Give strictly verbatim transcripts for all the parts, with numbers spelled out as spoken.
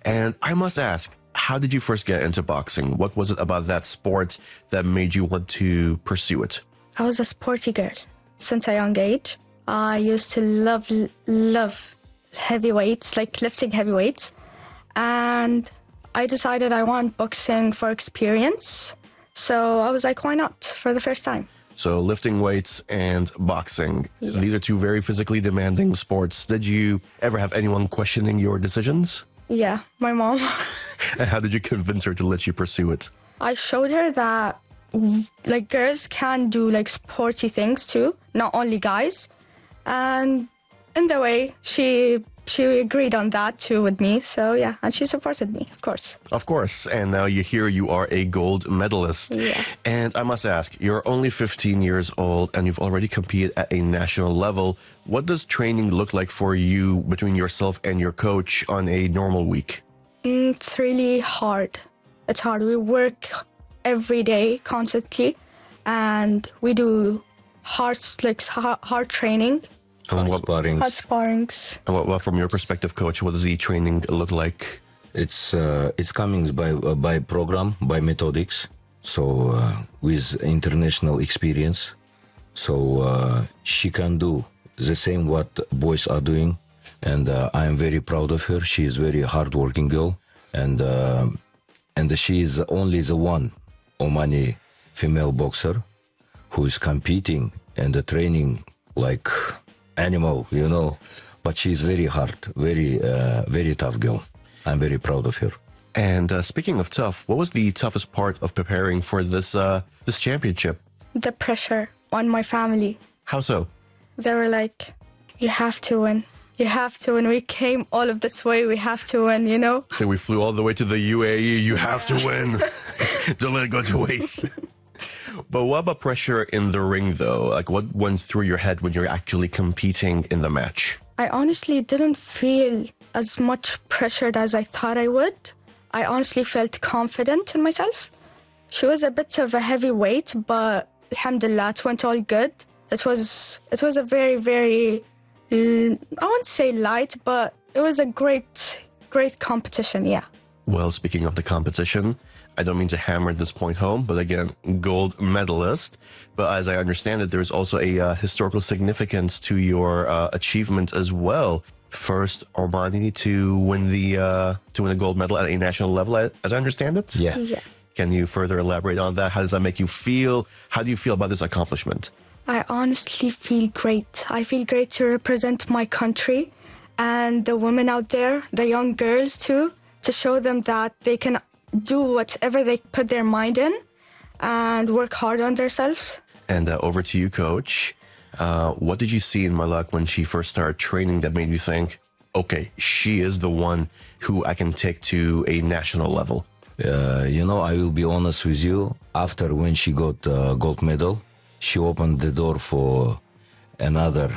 And I must ask, how did you first get into boxing? What was it about that sport that made you want to pursue it? I was a sporty girl since a young age. I used to love, love heavy weights, like lifting heavy weights. And I decided I want boxing for experience. So I was like, why not, for the first time? So lifting weights and boxing, Yeah. these are two very physically demanding sports. Did you ever have anyone questioning your decisions? Yeah, my mom. And how did you convince her to let you pursue it? I showed her that like girls can do like sporty things too, not only guys. And in the way, she she agreed on that too with me. So yeah, and she supported me, of course. Of course. And now you hear you are a gold medalist. Yeah. And I must ask, you're only fifteen years old and you've already competed at a national level. What does training look like for you between yourself and your coach on a normal week? Mm, It's really hard. It's hard. We work every day constantly, and we do hard like hard, hard training, And what, Sparrings. hard sparrings. and what, what, from your perspective, coach, what does the training look like? It's uh, it's coming by uh, by program, by methodics. So uh, with international experience, so uh, she can do the same what boys are doing, and uh, I am very proud of her. She is very hardworking girl, and uh, and she is only the one Omani female boxer who is competing and uh, training like animal, you know. But she is very hard, very uh, very tough girl. I'm very proud of her. And uh, speaking of tough, what was the toughest part of preparing for this uh, this championship? The pressure on my family. How so? They were like, you have to win. You have to win. We came all of this way. We have to win, you know? So we flew all the way to the U A E. You have to win. Don't let it go to waste. But what about pressure in the ring, though? Like, what went through your head when you're actually competing in the match? I honestly didn't feel as much pressured as I thought I would. I honestly felt confident in myself. She was a bit of a heavy weight, but alhamdulillah, it went all good. It was it was a very, very, I won't say light, but it was a great, great competition, yeah. Well, speaking of the competition, I don't mean to hammer this point home, but again, gold medalist. But as I understand it, there's also a uh, historical significance to your uh, achievement as well. First Omani to win the uh, to win a gold medal at a national level, as I understand it. Yeah. Yeah. Can you further elaborate on that? How does that make you feel? How do you feel about this accomplishment? I honestly feel great. I feel great to represent my country and the women out there, the young girls too, to show them that they can do whatever they put their mind in and work hard on themselves. And uh, over to you, Coach. Uh, what did you see in Malak when she first started training that made you think, okay, she is the one who I can take to a national level? Uh, you know, I will be honest with you. After when she got uh, gold medal, she opened the door for another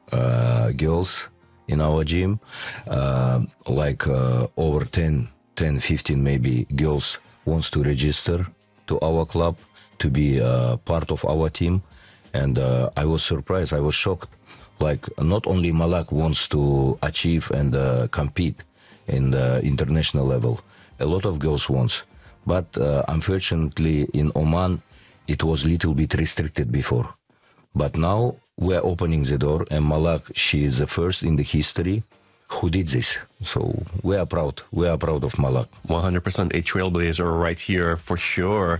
uh, girls in our gym, uh, like uh, over ten, ten, fifteen maybe girls wants to register to our club to be uh, part of our team. And uh, I was surprised, I was shocked. Like, not only Malak wants to achieve and uh, compete in the international level, a lot of girls wants. But uh, unfortunately in Oman, it was a little bit restricted before. But now we are opening the door, and Malak, she is the first in the history who did this. So we are proud. We are proud of Malak. one hundred percent a trailblazer right here for sure.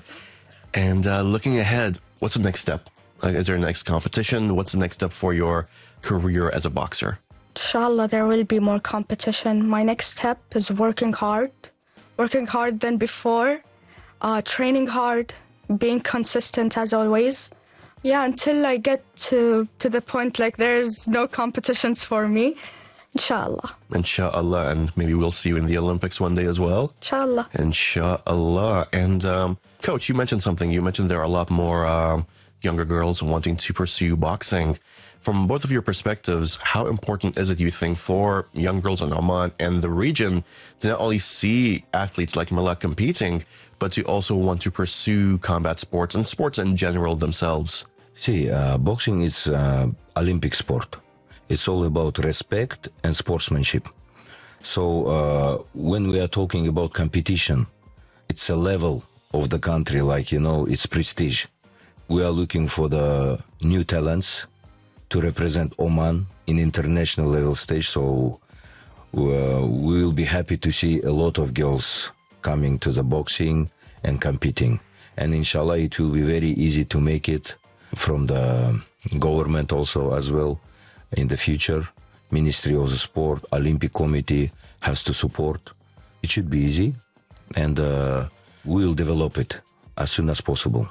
And uh, looking ahead, what's the next step? Like, is there a next competition? What's the next step for your career as a boxer? Inshallah, there will be more competition. My next step is working hard, working hard than before, uh, training hard, being consistent as always. Yeah, until I get to, to the point like there's no competitions for me. Inshallah. Inshallah, and maybe we'll see you in the Olympics one day as well. Inshallah. Inshallah. And um, Coach, you mentioned something. You mentioned there are a lot more um, younger girls wanting to pursue boxing. From both of your perspectives, how important is it, you think, for young girls in Oman and the region to not only see athletes like Malak competing, but to also want to pursue combat sports and sports in general themselves? See, uh, boxing is uh, Olympic sport. It's all about respect and sportsmanship. So uh, when we are talking about competition, it's a level of the country, like, you know, it's prestige. We are looking for the new talents to represent Oman in international level stage. So uh, we will be happy to see a lot of girls coming to the boxing and competing. And inshallah, it will be very easy to make it from the government also as well in the future. Ministry of the Sport, Olympic Committee has to support. It should be easy, and uh, we'll develop it as soon as possible.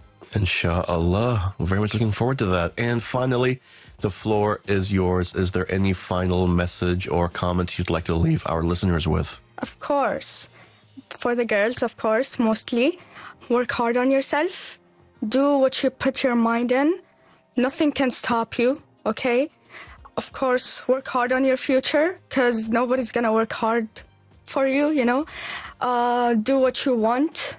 Inshallah. We're very much looking forward to that. And finally, the floor is yours. Is there any final message or comment you'd like to leave our listeners with? Of course. For the girls, of course, mostly. Work hard on yourself. Do what you put your mind in. Nothing can stop you, okay? Of course, work hard on your future, because nobody's going to work hard for you, you know. Uh, do what you want.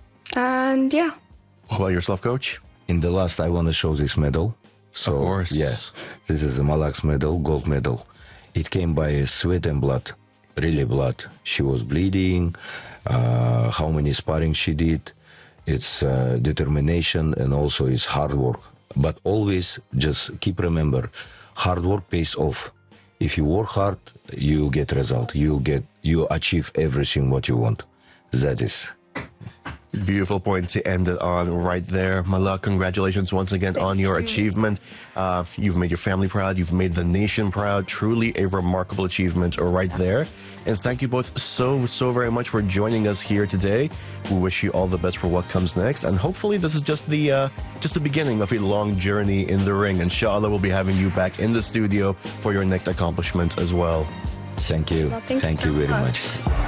And yeah. What about yourself, Coach? In the last, I want to show this medal. So, of course. Yeah, this is a Malak's medal, gold medal. It came by sweat and blood, really blood. She was bleeding, uh, how many sparring she did. It's uh, determination and also it's hard work. But always just keep remember, hard work pays off. If you work hard, you get result. You get, you achieve everything what you want. That is. Beautiful point to end it on right there. Malak, congratulations once again Thank on your you. achievement. Uh, you've made your family proud. You've made the nation proud. Truly a remarkable achievement right there. And thank you both so, so very much for joining us here today. We wish you all the best for what comes next. And hopefully this is just the uh, just the beginning of a long journey in the ring. Inshallah, we'll be having you back in the studio for your next accomplishment as well. Thank you. Well, thank thank you, you so very much. much.